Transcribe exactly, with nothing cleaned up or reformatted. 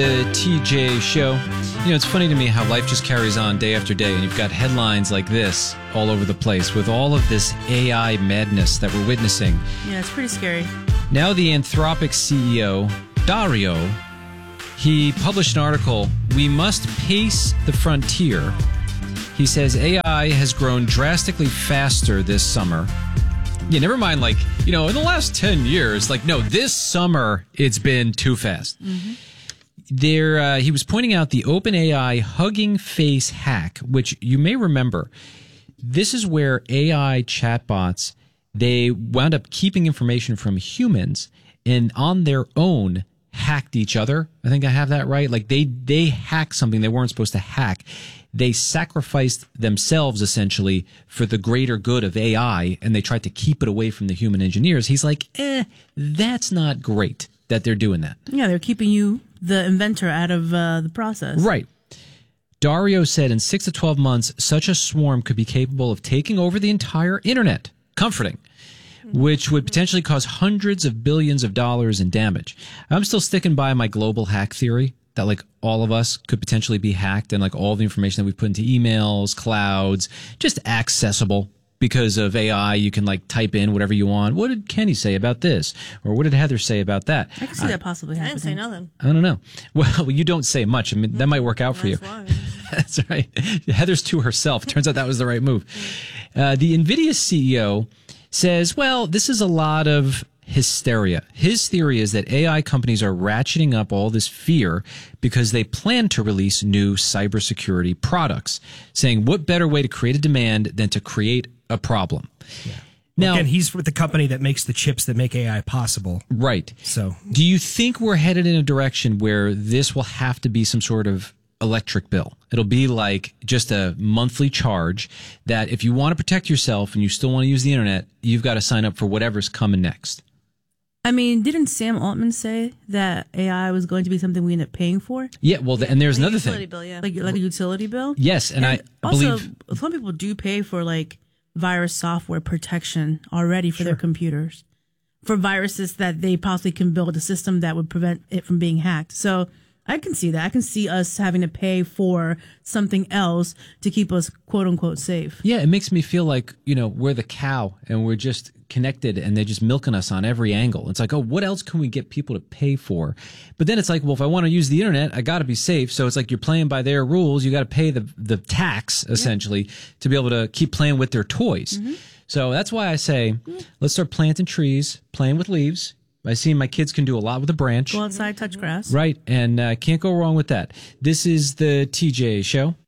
The T J Show. You know, it's funny to me how life just carries on day after day, and you've got headlines like this all over the place with all of this A I madness that we're witnessing. Yeah, it's pretty scary. Now the Anthropic C E O, Dario, he published an article, "We must pace the frontier." He says A I has grown drastically faster this summer. Yeah, never mind, like, you know, in the last ten years, like, no, this summer it's been too fast. Mm-hmm. There, uh, he was pointing out the OpenAI Hugging Face hack, which you may remember. This is where A I chatbots, they wound up keeping information from humans and on their own hacked each other. I think I have that right. Like they, they hacked something they weren't supposed to hack. They sacrificed themselves essentially for the greater good of A I, and they tried to keep it away from the human engineers. He's like, eh, that's not great that they're doing that. Yeah, they're keeping you, the inventor, out of uh, the process. Right. Dario said in six to twelve months, such a swarm could be capable of taking over the entire internet. Comforting. Which would potentially cause hundreds of billions of dollars in damage. I'm still sticking by my global hack theory that like all of us could potentially be hacked and like all the information that we put into emails, clouds, just accessible. Because of A I, you can like type in whatever you want. What did Kenny say about this? Or what did Heather say about that? I can see I, that possibly happening. I didn't say nothing. I don't know. Well, you don't say much. I mean, that might work out for That's you. why. That's right. Heather's to herself. Turns out that was the right move. Uh, the NVIDIA C E O says, well, this is a lot of hysteria. His theory is that A I companies are ratcheting up all this fear because they plan to release new cybersecurity products, saying what better way to create a demand than to create a problem. Yeah. Now, again, he's with the company that makes the chips that make A I possible. Right. So, do you think we're headed in a direction where this will have to be some sort of electric bill? It'll be like just a monthly charge that if you want to protect yourself and you still want to use the internet, you've got to sign up for whatever's coming next. I mean, didn't Sam Altman say that A I was going to be something we end up paying for? Yeah, well, and there's Like a another utility thing. bill, yeah. Like like a utility bill? Yes, and, And I also, believe some people do pay for like virus software protection already for Sure. their computers, for viruses that they possibly can build a system that would prevent it from being hacked. So I can see that. I can see us having to pay for something else to keep us quote unquote safe. Yeah, it makes me feel like, you know, we're the cow and we're just connected and they're just milking us on every angle. It's like, oh, what else can we get people to pay for? But then it's like, well, if I want to use the internet, I got to be safe. So it's like you're playing by their rules. You got to pay the the tax essentially yeah. to be able to keep playing with their toys. Mm-hmm. So that's why I say, let's start planting trees, playing with leaves. I see my kids can do a lot with a branch. Go outside, touch grass. Right, and uh, can't go wrong with that. This is the T J Show.